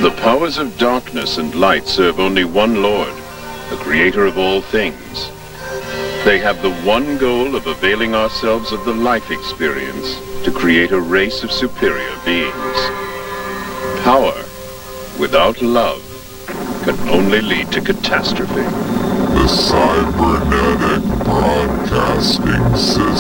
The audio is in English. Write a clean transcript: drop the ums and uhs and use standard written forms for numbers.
The powers of darkness and light serve only one Lord, the creator of all things. They have the one goal of availing ourselves of the life experience to create a race of superior beings. Power without love can only lead to catastrophe. The cybernetic broadcasting system.